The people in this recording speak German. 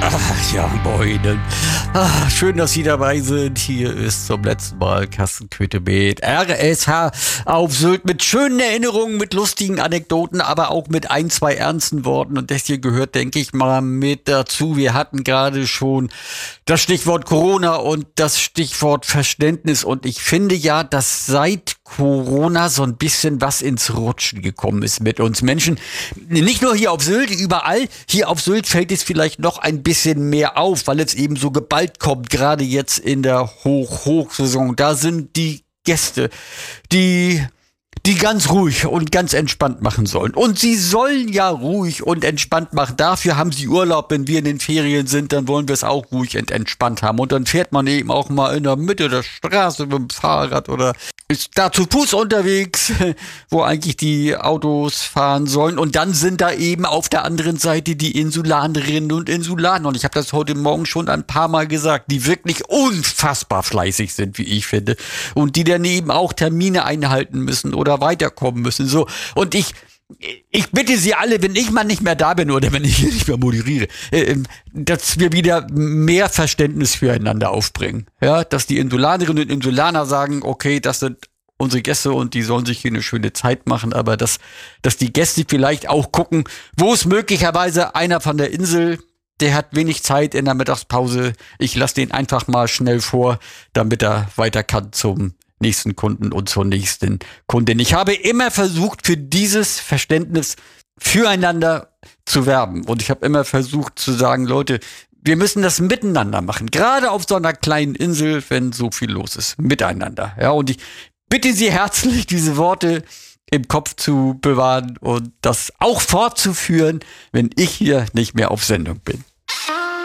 Ja, moin. Schön, dass Sie dabei sind. Hier ist zum letzten Mal Carsten Köthe mit RSH auf Sylt mit schönen Erinnerungen, mit lustigen Anekdoten, aber auch mit ein, zwei ernsten Worten. Und das hier gehört, denke ich mal, mit dazu. Wir hatten gerade schon das Stichwort Corona und das Stichwort Verständnis. Und ich finde ja, dass seit Corona so ein bisschen was ins Rutschen gekommen ist mit uns Menschen. Nicht nur hier auf Sylt, überall. Hier auf Sylt fällt es vielleicht noch ein bisschen mehr auf, weil es eben so geballt kommt, gerade jetzt in der Hochsaison. Da sind die Gäste, die ganz ruhig und ganz entspannt machen sollen. Und sie sollen ja ruhig und entspannt machen. Dafür haben sie Urlaub. Wenn wir in den Ferien sind, dann wollen wir es auch ruhig und entspannt haben. Und dann fährt man eben auch mal in der Mitte der Straße mit dem Fahrrad oder ist da zu Fuß unterwegs, wo eigentlich die Autos fahren sollen. Und dann sind da eben auf der anderen Seite die Insulanerinnen und Insulaner. Und ich habe das heute Morgen schon ein paar Mal gesagt, die wirklich unfassbar fleißig sind, wie ich finde. Und die dann eben auch Termine einhalten müssen oder weiterkommen müssen. So. Und ich bitte Sie alle, wenn ich mal nicht mehr da bin oder wenn ich hier nicht mehr moderiere, dass wir wieder mehr Verständnis füreinander aufbringen. Ja, dass die Insulanerinnen und Insulaner sagen, okay, das sind unsere Gäste und die sollen sich hier eine schöne Zeit machen, aber dass die Gäste vielleicht auch gucken, wo es möglicherweise einer von der Insel, der hat wenig Zeit in der Mittagspause, ich lasse den einfach mal schnell vor, damit er weiter kann zum nächsten Kunden und zur nächsten Kundin. Ich habe immer versucht, für dieses Verständnis füreinander zu werben. Und ich habe immer versucht zu sagen, Leute, wir müssen das miteinander machen. Gerade auf so einer kleinen Insel, wenn so viel los ist. Miteinander. Ja, und ich bitte Sie herzlich, diese Worte im Kopf zu bewahren und das auch fortzuführen, wenn ich hier nicht mehr auf Sendung bin.